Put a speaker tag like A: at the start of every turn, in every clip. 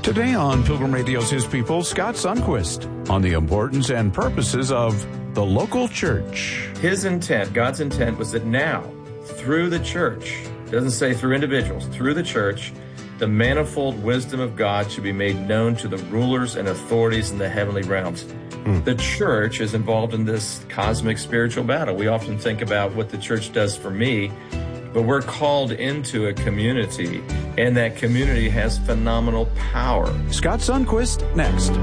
A: Today on Pilgrim Radio's His People, Scott Sundquist on the importance and purposes of the local church.
B: His intent, God's intent, was that now, through the church, it doesn't say through individuals, through the church, the manifold wisdom of God should be made known to the rulers and authorities in the heavenly realms. The church is involved in this cosmic spiritual battle. We often think about what the church does for me, but we're called into a community, and that community has phenomenal power.
A: Scott Sundquist, next.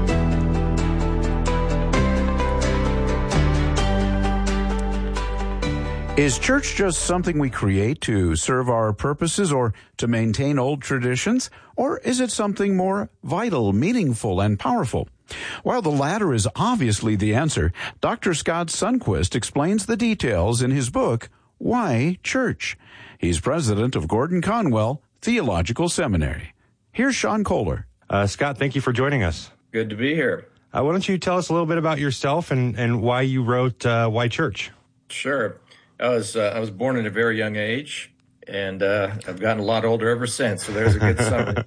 A: Is church just something we create to serve our purposes or to maintain old traditions? Or is it something more vital, meaningful, and powerful? While the latter is obviously the answer, Dr. Scott Sundquist explains the details in his book, Why Church? He's president of Gordon Conwell Theological Seminary. Here's Sean Kohler.
C: Scott, thank you for joining us.
B: Good to be here.
C: Why don't you tell us a little bit about yourself and why you wrote Why Church?
B: Sure. I was born at a very young age, and I've gotten a lot older ever since, so there's a good summary.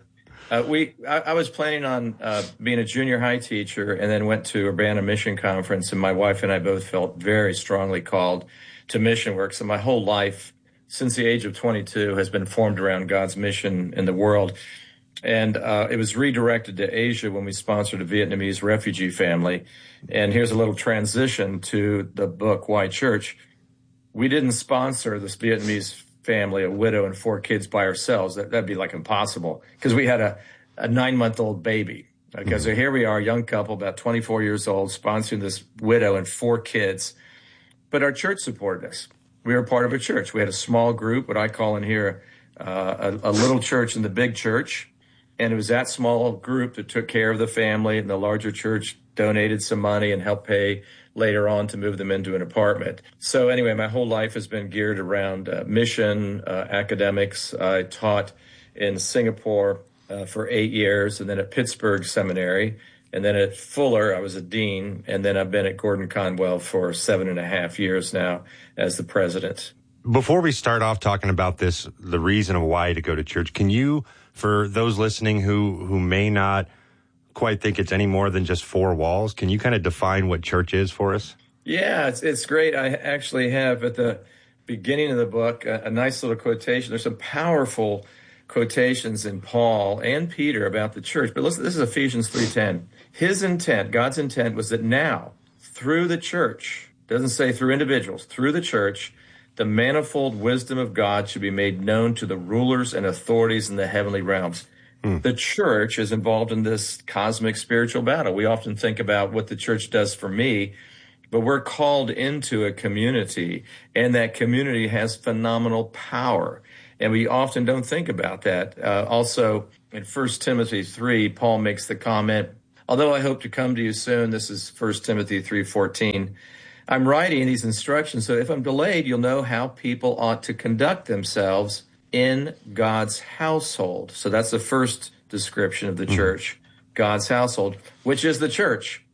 B: I was planning on being a junior high teacher and then went to Urbana Mission Conference, and my wife and I both felt very strongly called to mission work. So my whole life, since the age of 22, has been formed around God's mission in the world. And it was redirected to Asia when we sponsored a Vietnamese refugee family. And here's a little transition to the book, Why Church. We didn't sponsor this Vietnamese family, a widow and 4 kids, by ourselves. That'd be like impossible because we had a 9-month-old baby. Okay, so here we are, a young couple, about 24 years old, sponsoring this widow and 4 kids. But our church supported us. We were part of a church. We had a small group, what I call in here a little church in the big church. And it was that small group that took care of the family, and the larger church donated some money and helped pay later on to move them into an apartment. So anyway, my whole life has been geared around mission, academics. I taught in Singapore for 8 years, and then at Pittsburgh Seminary, and then at Fuller, I was a dean, and then I've been at Gordon Conwell for 7.5 years now as the president.
C: Before we start off talking about this, the reason of why to go to church, can you, for those listening who may not quite think it's any more than just 4 walls, can you kind of define what church is for us?
B: Yeah, it's great. I actually have at the beginning of the book a nice little quotation. There's some powerful quotations in Paul and Peter about the church. But listen, this is Ephesians 3:10. His intent, God's intent, was that now, through the church, doesn't say through individuals, through the church, the manifold wisdom of God should be made known to the rulers and authorities in the heavenly realms. The church is involved in this cosmic spiritual battle. We often think about what the church does for me, but we're called into a community, and that community has phenomenal power. And we often don't think about that. Also, in 1 Timothy 3, Paul makes the comment, although I hope to come to you soon, this is 1 Timothy 3:14, I'm writing these instructions so if I'm delayed, you'll know how people ought to conduct themselves in God's household. So that's the first description of the church, God's household, which is the church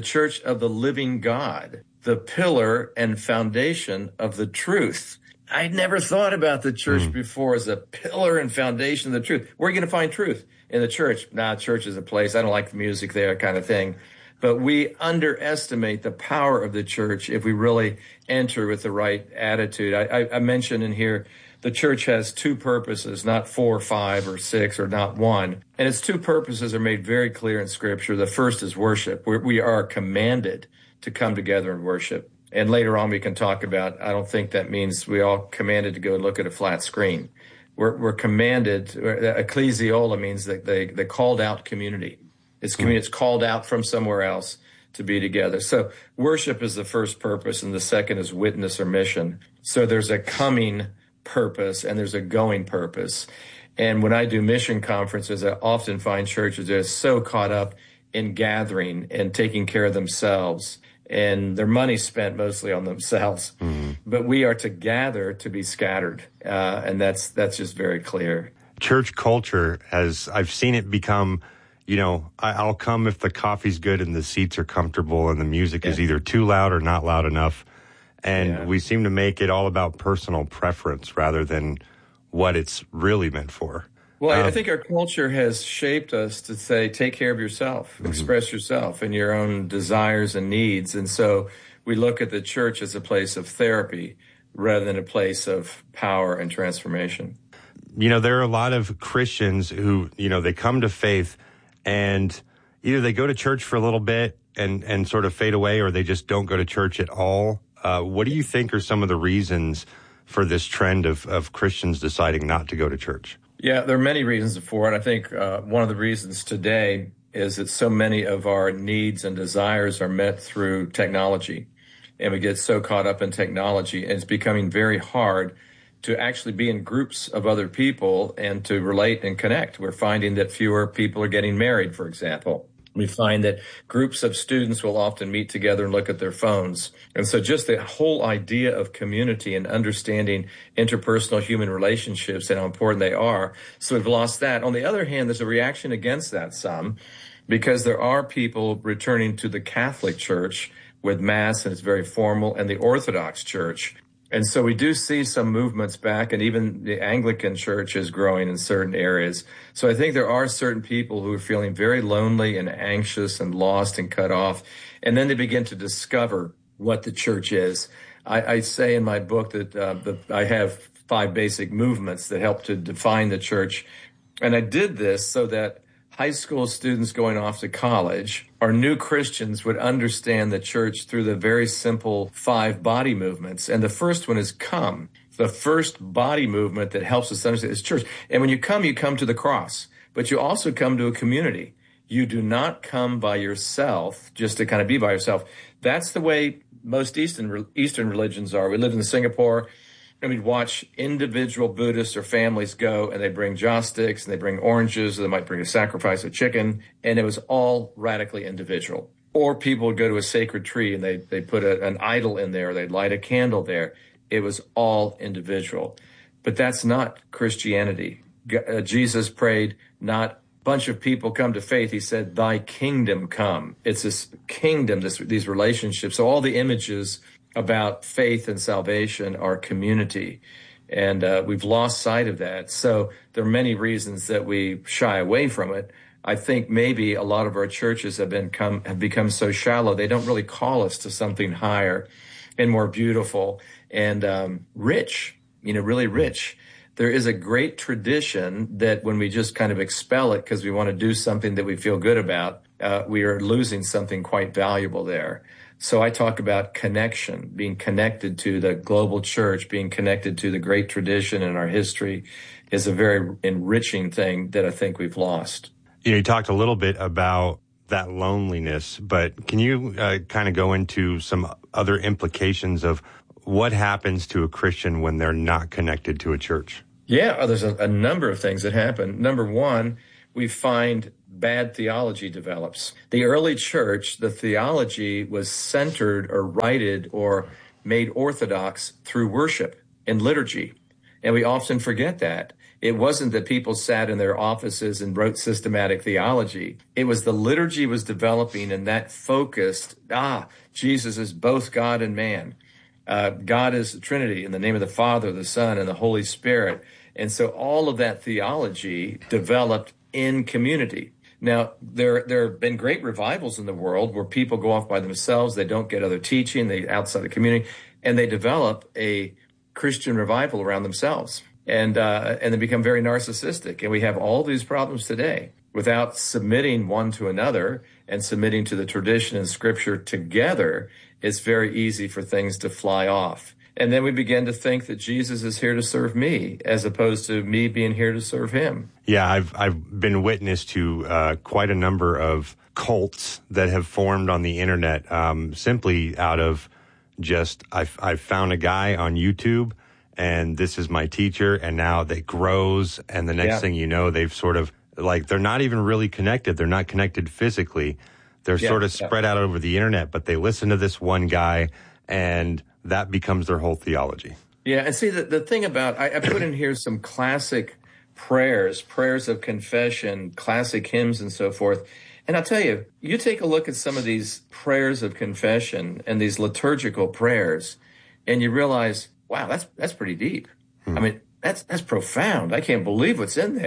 B: of the living God, the pillar and foundation of the truth. I'd never thought about the church before as a pillar and foundation of the truth. Where are you going to find truth? In the church. Church is a place. I don't like the music there kind of thing. But we underestimate the power of the church if we really enter with the right attitude. I mentioned in here the church has 2 purposes, not 4, 5, or 6, or not 1. And its 2 purposes are made very clear in Scripture. The first is worship. We are commanded to come together and worship. And later on we can talk about, I don't think that means we all commanded to go and look at a flat screen. We're commanded, ecclesiola means that the called out community. It's called out from somewhere else to be together. So worship is the first purpose, and the second is witness or mission. So there's a coming purpose and there's a going purpose. And when I do mission conferences, I often find churches that are so caught up in gathering and taking care of themselves, and their money spent mostly on themselves. But we are to gather to be scattered, and that's just very clear.
C: Church culture I've seen it become, I'll come if the coffee's good and the seats are comfortable and the music is either too loud or not loud enough. And we seem to make it all about personal preference rather than what it's really meant for.
B: Well, I think our culture has shaped us to say, take care of yourself, express yourself and your own desires and needs. And so we look at the church as a place of therapy rather than a place of power and transformation.
C: There are a lot of Christians who, they come to faith and either they go to church for a little bit and sort of fade away, or they just don't go to church at all. What do you think are some of the reasons for this trend of Christians deciding not to go to church?
B: Yeah, there are many reasons for it. I think one of the reasons today is that so many of our needs and desires are met through technology. And we get so caught up in technology, and it's becoming very hard to actually be in groups of other people and to relate and connect. We're finding that fewer people are getting married, for example. We find that groups of students will often meet together and look at their phones. And so just the whole idea of community and understanding interpersonal human relationships and how important they are. So we've lost that. On the other hand, there's a reaction against that some, because there are people returning to the Catholic Church with Mass, and it's very formal, and the Orthodox Church. And so we do see some movements back, and even the Anglican Church is growing in certain areas. So I think there are certain people who are feeling very lonely and anxious and lost and cut off. And then they begin to discover what the church is. I say in my book that I have 5 basic movements that help to define the church. And I did this so that high school students going off to college or new Christians would understand the church through the very simple 5 body movements. And the first one is come. The first body movement that helps us understand is church. And when you come to the cross, but you also come to a community. You do not come by yourself just to kind of be by yourself. That's the way most Eastern religions are. We lived in Singapore, and we'd watch individual Buddhists or families go, and they bring joss sticks, and they bring oranges, or they might bring a sacrifice of chicken, and it was all radically individual. Or people would go to a sacred tree, and they put an idol in there, they'd light a candle there. It was all individual. But that's not Christianity. Jesus prayed, not bunch of people come to faith. He said, thy kingdom come. It's this kingdom, these relationships. So all the images about faith and salvation are community. And we've lost sight of that. So there are many reasons that we shy away from it. I think maybe a lot of our churches have become so shallow, they don't really call us to something higher and more beautiful and rich, really rich. There is a great tradition that when we just kind of expel it because we want to do something that we feel good about, we are losing something quite valuable there. So I talk about connection, being connected to the global church, being connected to the great tradition in our history is a very enriching thing that I think we've lost.
C: You talked a little bit about that loneliness, but can you kind of go into some other implications of what happens to a Christian when they're not connected to a church?
B: Yeah, there's a number of things that happen. Number one, we find bad theology develops. The early church, the theology was centered or righted or made orthodox through worship and liturgy. And we often forget that. It wasn't that people sat in their offices and wrote systematic theology. It was the liturgy was developing, and that focused, Jesus is both God and man. God is the Trinity in the name of the Father, the Son, and the Holy Spirit. And so all of that theology developed in community. Now, there have been great revivals in the world where people go off by themselves. They don't get other teaching. They outside the community, and they develop a Christian revival around themselves. And they become very narcissistic. And we have all these problems today without submitting one to another and submitting to the tradition and scripture together. It's very easy for things to fly off. And then we begin to think that Jesus is here to serve me as opposed to me being here to serve him.
C: Yeah, I've been witness to quite a number of cults that have formed on the internet simply out of just I found a guy on YouTube and this is my teacher, and now that grows, and the next thing you know, they've sort of they're not even really connected. They're not connected physically. They're sort of spread out over the internet, but they listen to this one guy, and that becomes their whole theology.
B: Yeah, and see, the thing about, I put in here some classic prayers of confession, classic hymns and so forth. And I'll tell you, you take a look at some of these prayers of confession and these liturgical prayers, and you realize, wow, that's pretty deep. I mean, that's profound. I can't believe what's in there.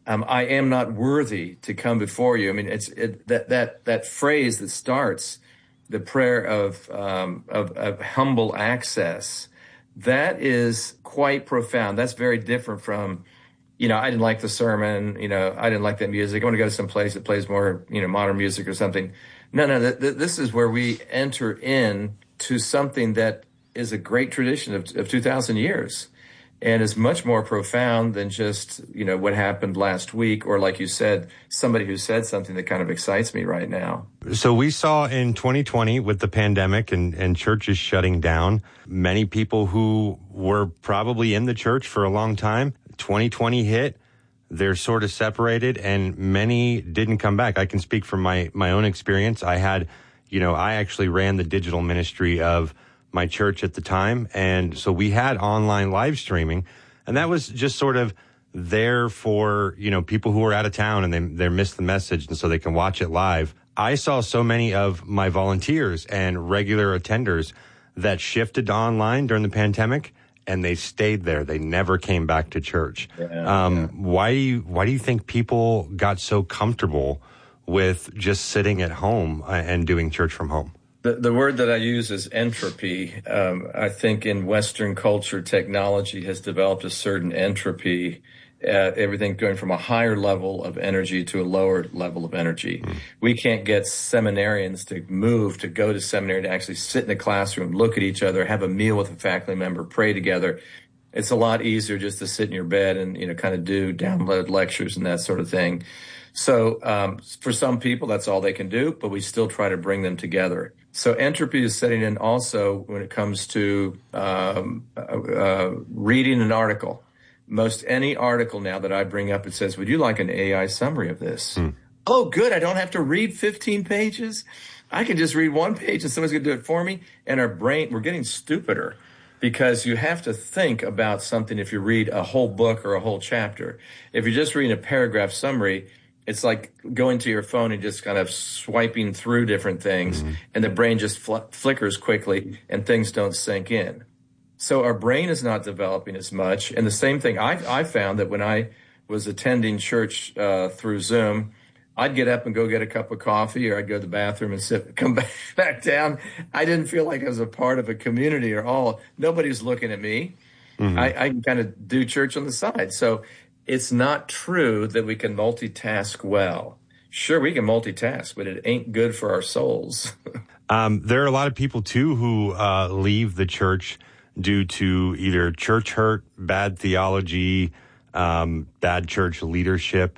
B: I am not worthy to come before you. I mean, that phrase that starts the prayer of humble access. That is quite profound. That's very different from, I didn't like the sermon. I didn't like that music. I want to go to some place that plays more, modern music or something. No. This is where we enter in to something that is a great tradition of 2,000 years. And is much more profound than just, what happened last week, or like you said, somebody who said something that kind of excites me right now.
C: So we saw in 2020 with the pandemic and churches shutting down, many people who were probably in the church for a long time, 2020 hit, they're sort of separated, and many didn't come back. I can speak from my own experience. I actually ran the digital ministry of my church at the time. And so we had online live streaming, and that was just sort of there for, people who were out of town and they missed the message, and so they can watch it live. I saw so many of my volunteers and regular attenders that shifted to online during the pandemic, and they stayed there. They never came back to church. Why do you think people got so comfortable with just sitting at home and doing church from home?
B: The word that I use is entropy. I think in Western culture, technology has developed a certain entropy, everything going from a higher level of energy to a lower level of energy. We can't get seminarians to go to seminary, to actually sit in a classroom, look at each other, have a meal with a faculty member, pray together. It's a lot easier just to sit in your bed and, kind of do download lectures and that sort of thing. So for some people, that's all they can do, but we still try to bring them together. So entropy is setting in also when it comes to reading an article. Most any article now that I bring up, it says, would you like an AI summary of this? Oh, good. I don't have to read 15 pages. I can just read one page and someone's going to do it for me. And we're getting stupider because you have to think about something if you read a whole book or a whole chapter. If you're just reading a paragraph summary, it's like going to your phone and just kind of swiping through different things, and the brain just flickers quickly and things don't sink in. So our brain is not developing as much. And the same thing, I found that when I was attending church through Zoom, I'd get up and go get a cup of coffee, or I'd go to the bathroom and come back down. I didn't feel like I was a part of a community at all. Nobody's looking at me. I can kind of do church on the side. So it's not true that we can multitask well. Sure, we can multitask, but it ain't good for our souls.
C: There are a lot of people, too, who leave the church due to either church hurt, bad theology, bad church leadership.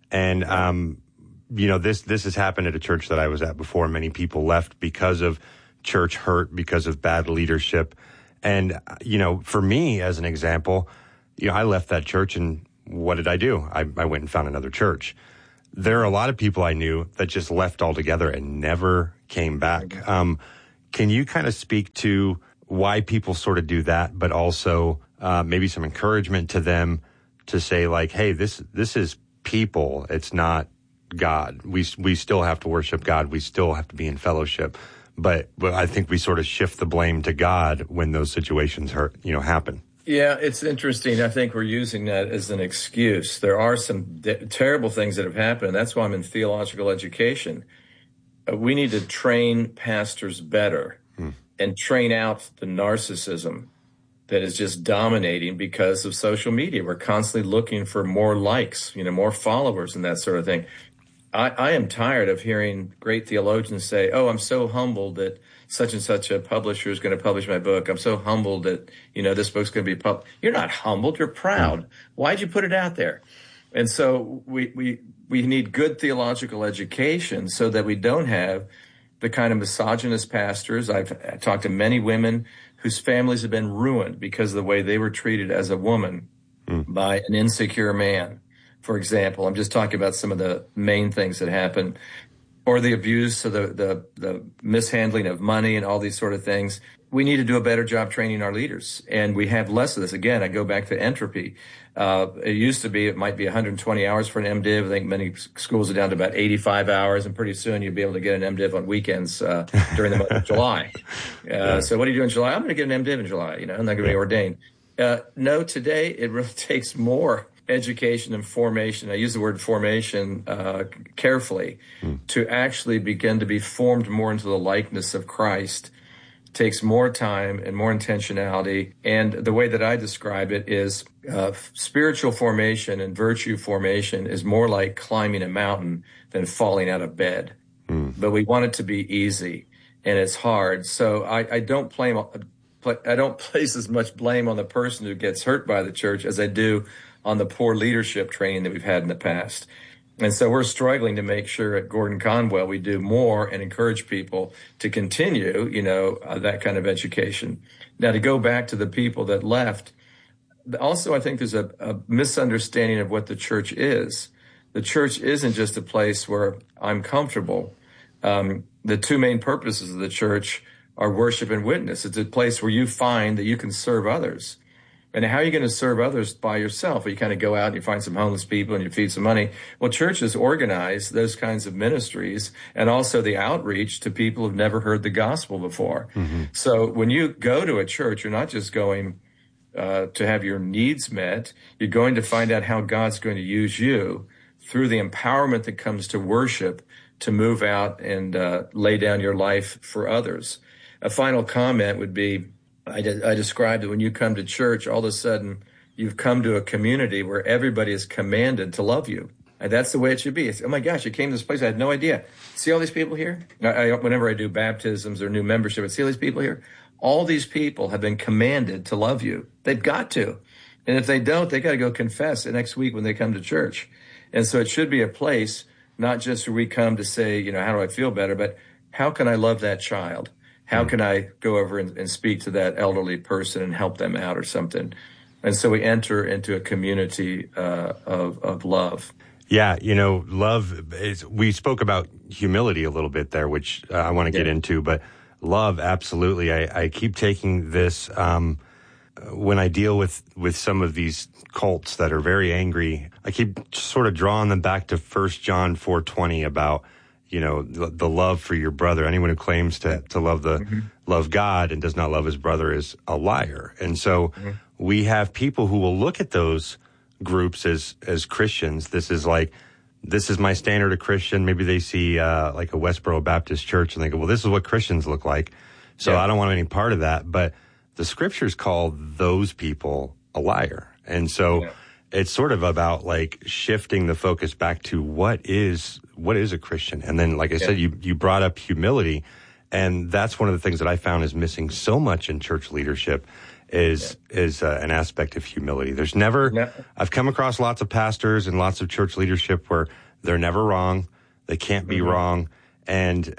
C: And, this has happened at a church that I was at before. Many people left because of church hurt, because of bad leadership. And, for me, as an example, I left that church, and what did I do? I went and found another church. There are a lot of people I knew that just left altogether and never came back. Can you kind of speak to why people sort of do that, but also maybe some encouragement to them to say, like, hey, this is people. It's not God. We still have to worship God. We still have to be in fellowship. But I think we sort of shift the blame to God when those situations happen.
B: Yeah, it's interesting. I think we're using that as an excuse. There are some terrible things that have happened, and that's why I'm in theological education. We need to train pastors better and train out the narcissism that is just dominating because of social media. We're constantly looking for more likes, more followers and that sort of thing. I am tired of hearing great theologians say, oh, I'm so humbled that such and such a publisher is going to publish my book. I'm so humbled that, this book's going to be published. You're not humbled. You're proud. Why'd you put it out there? And so we need good theological education so that we don't have the kind of misogynist pastors. I've talked to many women whose families have been ruined because of the way they were treated as a woman by an insecure man. For example, I'm just talking about some of the main things that happen, or the abuse, so the mishandling of money and all these sort of things. We need to do a better job training our leaders, and we have less of this. Again, I go back to entropy. It used to be, it might be 120 hours for an MDiv. I think many schools are down to about 85 hours, and pretty soon you'll be able to get an MDiv on weekends during the month of July. So what do you do in July? I'm going to get an MDiv in July. I'm not going to be ordained. No, today it really takes more education and formation. I use the word formation carefully. To actually begin to be formed more into the likeness of Christ takes more time and more intentionality. And the way that I describe it is spiritual formation and virtue formation is more like climbing a mountain than falling out of bed. But we want it to be easy, and it's hard. So I don't place as much blame on the person who gets hurt by the church as I do on the poor leadership training that we've had in the past. And so we're struggling to make sure at Gordon Conwell we do more and encourage people to continue, that kind of education. Now, to go back to the people that left, also I think there's a misunderstanding of what the church is. The church isn't just a place where I'm comfortable. The two main purposes of the church are worship and witness. It's a place where you find that you can serve others. And how are you going to serve others by yourself? Well, you kind of go out and you find some homeless people and you feed some money. Well, churches organize those kinds of ministries and also the outreach to people who've never heard the gospel before. So when you go to a church, you're not just going to have your needs met. You're going to find out how God's going to use you through the empowerment that comes to worship to move out and lay down your life for others. A final comment would be, I described it when you come to church, all of a sudden you've come to a community where everybody is commanded to love you. And that's the way it should be. It's, oh my gosh, I came to this place, I had no idea. See all these people here? Whenever I do baptisms or new membership, I see all these people here. All these people have been commanded to love you. They've got to. And if they don't, they got to go confess next week when they come to church. And so it should be a place, not just where we come to say, how do I feel better, but how can I love that child? How can I go over and speak to that elderly person and help them out or something? And so we enter into a community of love.
C: Yeah, love is, we spoke about humility a little bit there, which I want to get into, but love, absolutely. I keep taking this when I deal with some of these cults that are very angry. I keep sort of drawing them back to 1 John 4:20 about the love for your brother. Anyone who claims to love God and does not love his brother is a liar. And so we have people who will look at those groups as Christians. This is my standard of Christian. Maybe they see like a Westboro Baptist church and they go, well, this is what Christians look like. So I don't want any part of that. But the scriptures call those people a liar. And so it's sort of about like shifting the focus back to what is a Christian. And then, like I said, you brought up humility. And that's one of the things that I found is missing so much in church leadership is an aspect of humility. There's never, I've come across lots of pastors and lots of church leadership where they're never wrong. They can't be wrong. And,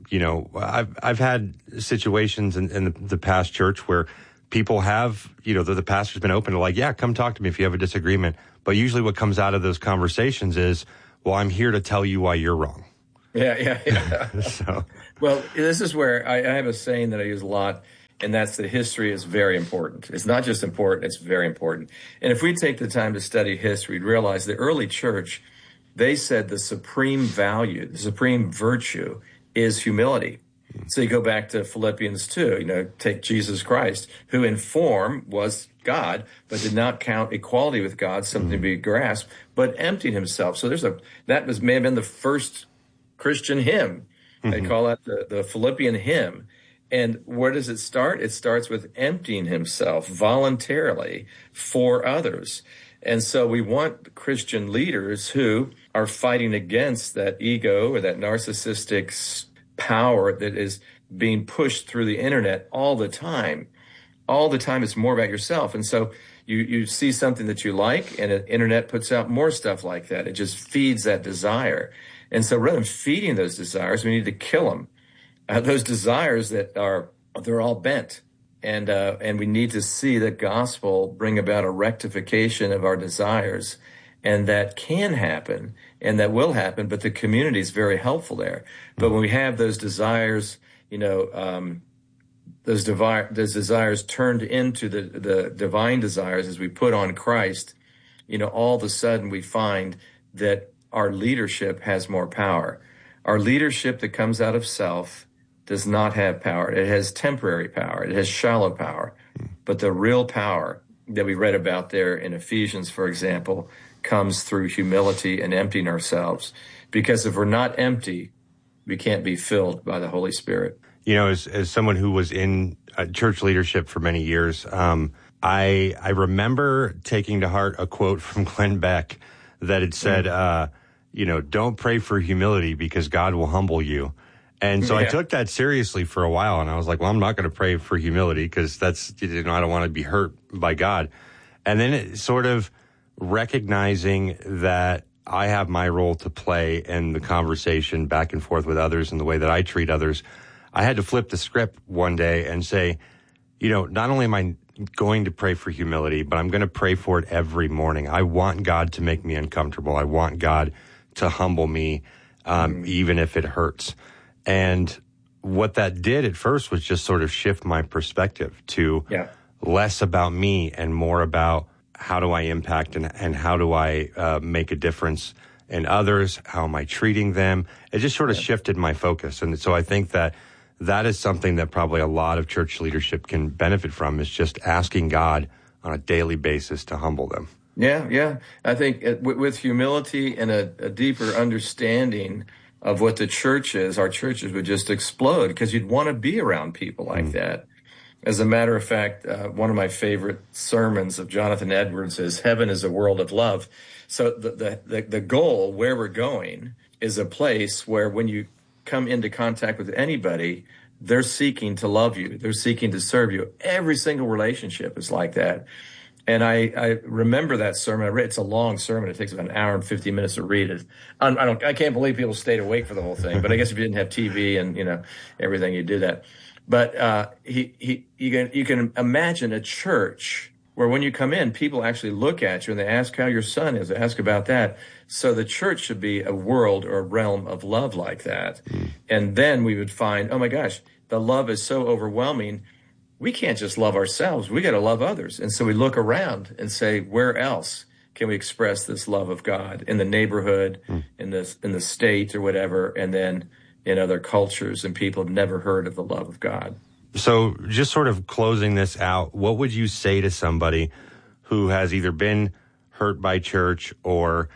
C: I've had situations in the past church where people have, the pastor's been open to like, yeah, come talk to me if you have a disagreement. But usually what comes out of those conversations is, well, I'm here to tell you why you're wrong.
B: Yeah.
C: So,
B: well, this is where I have a saying that I use a lot, and that's that history is very important. It's not just important, it's very important. And if we take the time to study history, we'd realize the early church, they said the supreme value, the supreme virtue is humility. So you go back to Philippians 2, take Jesus Christ, who in form was God, but did not count equality with God something to be grasped, but emptied himself. So that may have been the first Christian hymn. They call that the Philippian hymn. And where does it start? It starts with emptying himself voluntarily for others. And so we want Christian leaders who are fighting against that ego or that narcissistic power that is being pushed through the internet all the time. All the time it's more about yourself. And so you see something that you like and the internet puts out more stuff like that. It just feeds that desire. And so rather than feeding those desires, we need to kill them. Those desires they're all bent. And we need to see the gospel bring about a rectification of our desires. And that can happen and that will happen, but the community is very helpful there. But when we have those desires, those desires turned into the divine desires as we put on Christ, all of a sudden we find that our leadership has more power. Our leadership that comes out of self does not have power. It has temporary power. It has shallow power. But the real power that we read about there in Ephesians, for example, comes through humility and emptying ourselves. Because if we're not empty, we can't be filled by the Holy Spirit.
C: You know, as someone who was in church leadership for many years, I remember taking to heart a quote from Glenn Beck that had said, don't pray for humility because God will humble you. And so I took that seriously for a while, and I was like, well, I'm not going to pray for humility because that's, I don't want to be hurt by God. And then it sort of recognizing that I have my role to play in the conversation back and forth with others and the way that I treat others. I had to flip the script one day and say, not only am I going to pray for humility, but I'm going to pray for it every morning. I want God to make me uncomfortable. I want God to humble me, even if it hurts. And what that did at first was just sort of shift my perspective to less about me and more about how do I impact and how do I make a difference in others? How am I treating them? It just sort of shifted my focus. And so I think that is something that probably a lot of church leadership can benefit from, is just asking God on a daily basis to humble them.
B: Yeah. I think with humility and a deeper understanding of what the church is, our churches would just explode because you'd want to be around people like that. As a matter of fact, one of my favorite sermons of Jonathan Edwards is "Heaven is a world of love." So the goal, where we're going, is a place where when you come into contact with anybody, they're seeking to love you. They're seeking to serve you. Every single relationship is like that. And I remember that sermon. It's a long sermon. It takes about an hour and 50 minutes to read it. I can't believe people stayed awake for the whole thing. But I guess if you didn't have TV and everything, you do that. But you can imagine a church where when you come in, people actually look at you and they ask how your son is. They ask about that. So the church should be a world or a realm of love like that. And then we would find, oh my gosh, the love is so overwhelming. We can't just love ourselves. We got to love others. And so we look around and say, where else can we express this love of God? In the neighborhood, in the state or whatever, and then in other cultures, and people have never heard of the love of God.
C: So just sort of closing this out, what would you say to somebody who has either been hurt by church or,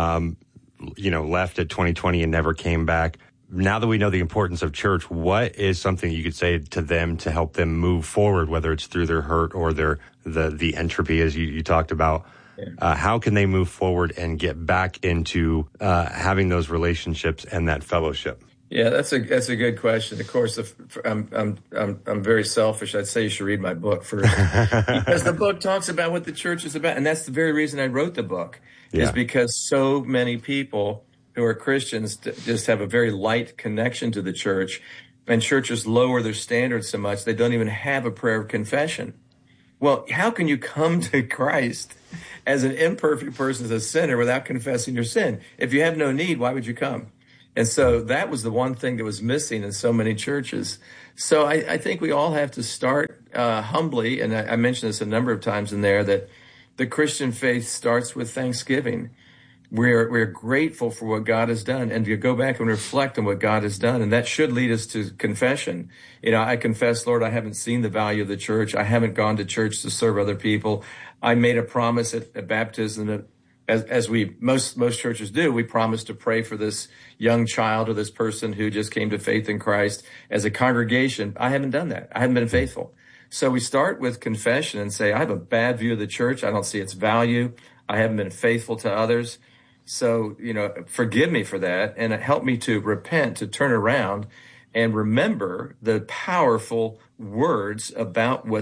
C: left at 2020 and never came back? Now that we know the importance of church, what is something you could say to them to help them move forward, whether it's through their hurt or the entropy, as you talked about? How can they move forward and get back into having those relationships and that fellowship?
B: Yeah, that's a good question. Of course, I'm very selfish. I'd say you should read my book first, because the book talks about what the church is about, and that's the very reason I wrote the book. Is because so many people who are Christians just have a very light connection to the church, and churches lower their standards so much they don't even have a prayer of confession. Well, how can you come to Christ as an imperfect person, as a sinner, without confessing your sin? If you have no need, why would you come? And so that was the one thing that was missing in so many churches. So I think we all have to start humbly, and I mentioned this a number of times in there, that the Christian faith starts with thanksgiving. We're grateful for what God has done, and to go back and reflect on what God has done. And that should lead us to confession. I confess, Lord, I haven't seen the value of the church. I haven't gone to church to serve other people. I made a promise at baptism that, as we most churches do, we promise to pray for this young child or this person who just came to faith in Christ. As a congregation, I haven't done that. I haven't been faithful. So we start with confession and say, I have a bad view of the church. I don't see its value. I haven't been faithful to others. So, forgive me for that, and help me to repent, to turn around and remember the powerful words about what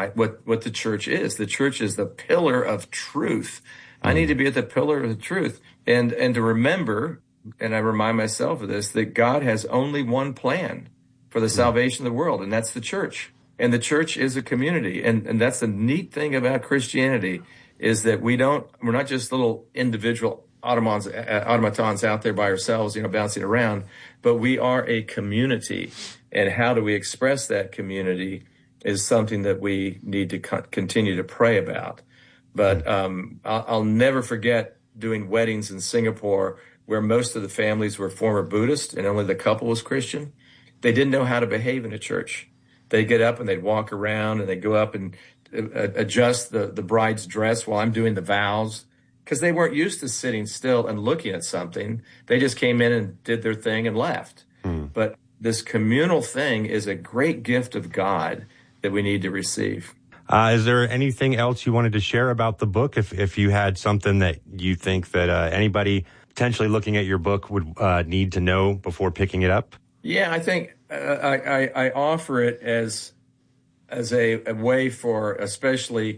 B: the church is. The church is the pillar of truth. I need to be at the pillar of the truth, and to remember, and I remind myself of this, that God has only one plan for the salvation of the world, and that's the church. And the church is a community, and that's the neat thing about Christianity, is that we're not just little individual automatons out there by ourselves, bouncing around, but we are a community. And how do we express that community is something that we need to continue to pray about. But I'll never forget doing weddings in Singapore where most of the families were former Buddhist and only the couple was Christian. They didn't know how to behave in a church. They'd get up and they'd walk around and they'd go up and adjust the bride's dress while I'm doing the vows, because they weren't used to sitting still and looking at something. They just came in and did their thing and left. But this communal thing is a great gift of God that we need to receive.
C: Is there anything else you wanted to share about the book? If you had something that you think that anybody potentially looking at your book would need to know before picking it up?
B: Yeah, I think I offer it as a way for especially,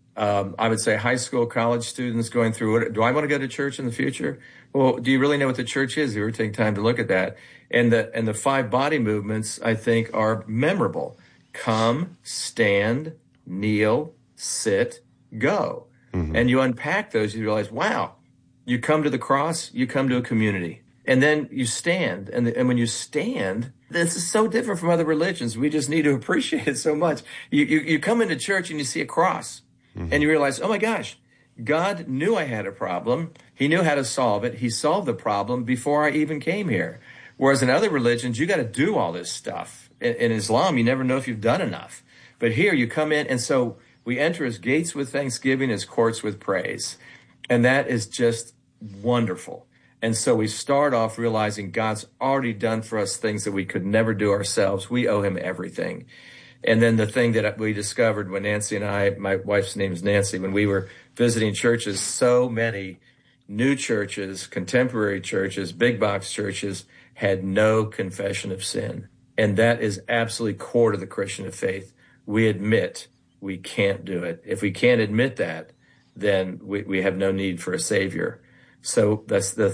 B: I would say, high school, college students going through it. Do I want to go to church in the future? Well, do you really know what the church is? You ever take time to look at that? And the 5 body movements, I think, are memorable. Come, stand, kneel, sit, go. And you unpack those, you realize, wow, you come to the cross, you come to a community. And then you stand. And when you stand, this is so different from other religions. We just need to appreciate it so much. You come into church and you see a cross. And you realize, oh my gosh, God knew I had a problem. He knew how to solve it. He solved the problem before I even came here. Whereas in other religions, you got to do all this stuff. In Islam, you never know if you've done enough. But here you come in, and so we enter his gates with thanksgiving, his courts with praise. And that is just wonderful. And so we start off realizing God's already done for us things that we could never do ourselves. We owe him everything. And then the thing that we discovered when Nancy and I, my wife's name is Nancy, when we were visiting churches, so many new churches, contemporary churches, big box churches had no confession of sin. And that is absolutely core to the Christian faith. We admit we can't do it. If we can't admit that, then we have no need for a savior. So that's the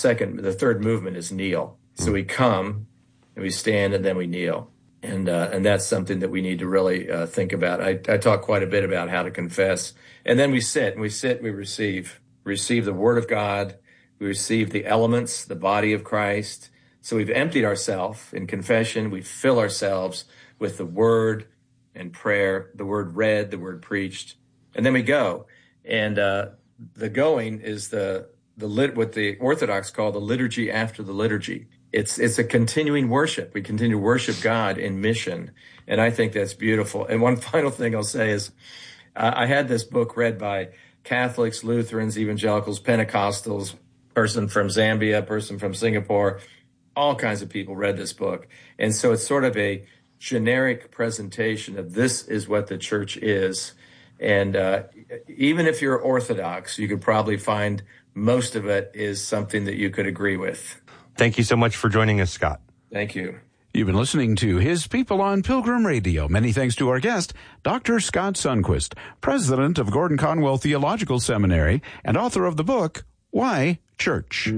B: third movement is kneel. So we come and we stand and then we kneel. And that's something that we need to really think about. I talk quite a bit about how to confess. And then we sit, we receive the word of God. We receive the elements, the body of Christ. So we've emptied ourselves in confession. We fill ourselves with the word and prayer, the word read, the word preached. And then we go. And the going is what the Orthodox call the liturgy after the liturgy. It's a continuing worship. We continue to worship God in mission. And I think that's beautiful. And one final thing I'll say is I had this book read by Catholics, Lutherans, Evangelicals, Pentecostals, person from Zambia, person from Singapore, all kinds of people read this book. And so it's sort of a generic presentation of this is what the church is. And even if you're Orthodox, you could probably find most of it is something that you could agree with.
C: Thank you so much for joining us, Scott.
B: Thank you.
A: You've been listening to His People on Pilgrim Radio. Many thanks to our guest, Dr. Scott Sundquist, president of Gordon Conwell Theological Seminary and author of the book, Why Church?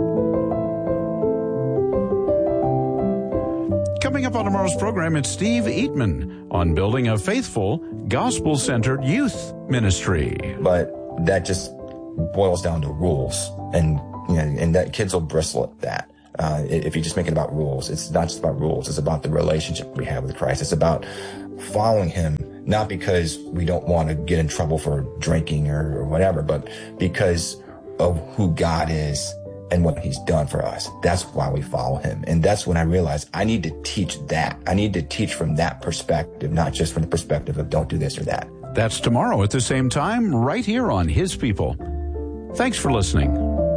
A: Coming up on tomorrow's program, it's Steve Eatman on building a faithful, gospel-centered youth ministry.
D: But that just boils down to rules, and that kids will bristle at that. If you just make it about rules, it's not just about rules. It's about the relationship we have with Christ. It's about following him, not because we don't want to get in trouble for drinking or whatever, but because of who God is and what he's done for us. That's why we follow him. And that's when I realized I need to teach that. I need to teach from that perspective, not just from the perspective of don't do this or that.
A: That's tomorrow at the same time, right here on His People. Thanks for listening.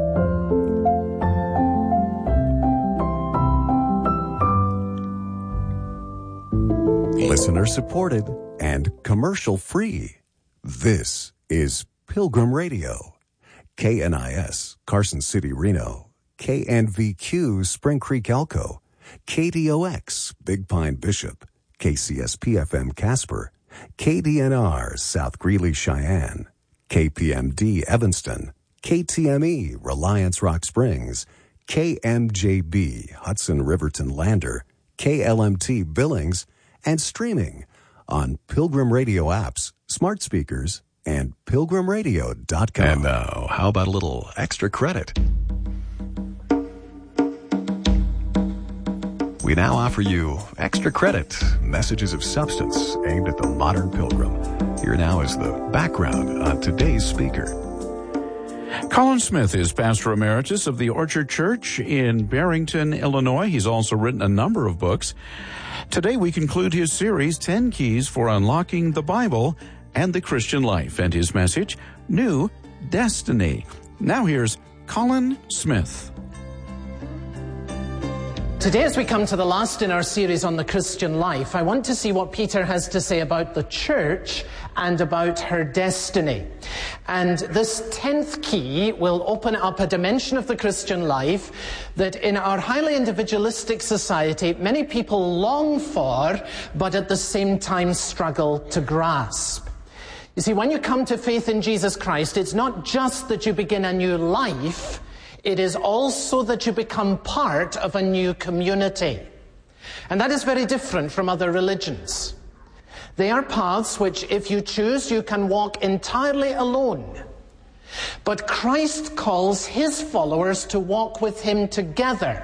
E: Listener supported and commercial free. This is Pilgrim Radio. KNIS, Carson City, Reno. KNVQ, Spring Creek, Elko. KDOX, Big Pine, Bishop. KCSP-FM, Casper. KDNR, South Greeley, Cheyenne. KPMD, Evanston. KTME, Reliance, Rock Springs. KMJB, Hudson, Riverton, Lander. KLMT, Billings. And streaming on Pilgrim Radio apps, smart speakers, and pilgrimradio.com. And now, how about a little extra credit? We now offer you extra credit, messages of substance aimed at the modern pilgrim. Here now is the background on today's speaker.
A: Colin Smith is pastor emeritus of the Orchard Church in Barrington, Illinois. He's also written a number of books. Today we conclude his series, 10 Keys for Unlocking the Bible and the Christian life, and his message, New Destiny. Now here's Colin Smith.
F: Today, as we come to the last in our series on the Christian life, I want to see what Peter has to say about the church and about her destiny. And this 10th key will open up a dimension of the Christian life that in our highly individualistic society, many people long for, but at the same time struggle to grasp. You see, when you come to faith in Jesus Christ, it's not just that you begin a new life, it is also that you become part of a new community. And that is very different from other religions. They are paths which, if you choose, you can walk entirely alone. But Christ calls his followers to walk with him together.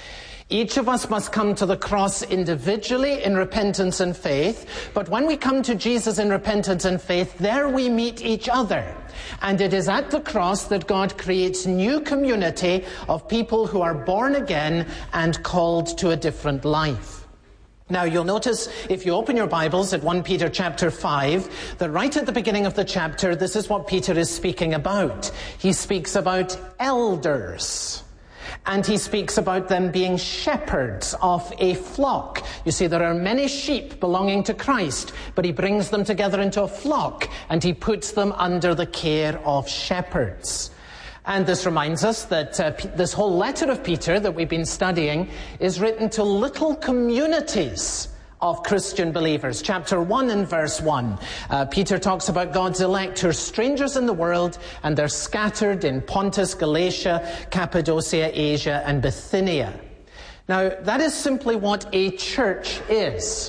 F: Each of us must come to the cross individually in repentance and faith, but when we come to Jesus in repentance and faith, there we meet each other. And it is at the cross that God creates new community of people who are born again and called to a different life. Now, you'll notice, if you open your Bibles at 1 Peter chapter 5, that right at the beginning of the chapter, this is what Peter is speaking about. He speaks about elders. And he speaks about them being shepherds of a flock. You see, there are many sheep belonging to Christ, but he brings them together into a flock, and he puts them under the care of shepherds. And this reminds us that this whole letter of Peter that we've been studying is written to little communities of Christian believers. Chapter 1 and verse 1. Peter talks about God's elect who are strangers in the world, and they're scattered in Pontus, Galatia, Cappadocia, Asia, and Bithynia. Now, that is simply what a church is.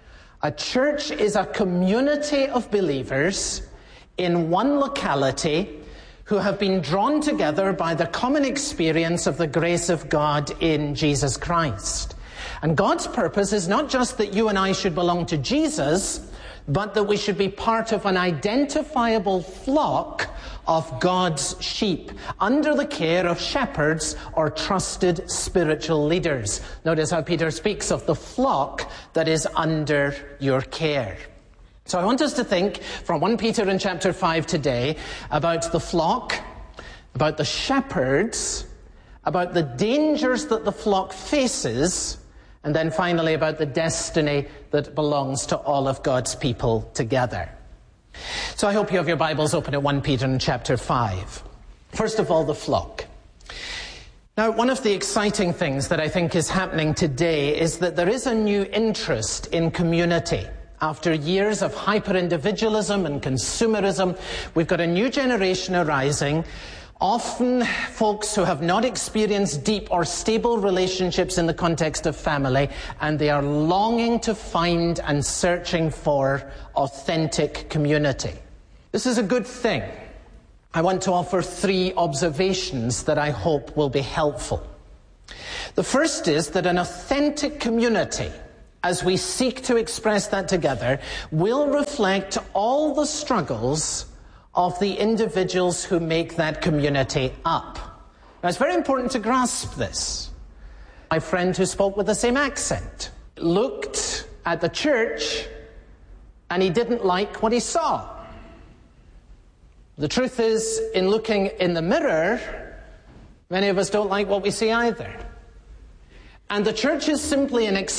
F: A church is a community of believers in one locality who have been drawn together by the common experience of the grace of God in Jesus Christ. And God's purpose is not just that you and I should belong to Jesus, but that we should be part of an identifiable flock of God's sheep under the care of shepherds or trusted spiritual leaders. Notice how Peter speaks of the flock that is under your care. So I want us to think from 1 Peter in chapter 5 today about the flock, about the shepherds, about the dangers that the flock faces, and then finally about the destiny that belongs to all of God's people together. So I hope you have your Bibles open at 1 Peter in chapter 5. First of all, the flock. Now, one of the exciting things that I think is happening today is that there is a new interest in community. After years of hyper-individualism and consumerism, we've got a new generation arising, often folks who have not experienced deep or stable relationships in the context of family, and they are longing to find and searching for authentic community. This is a good thing. I want to offer 3 observations that I hope will be helpful. The first is that an authentic community, as we seek to express that together, will reflect all the struggles of the individuals who make that community up. Now, it's very important to grasp this. My friend who spoke with the same accent looked at the church and he didn't like what he saw. The truth is, in looking in the mirror, many of us don't like what we see either. And the church is simply an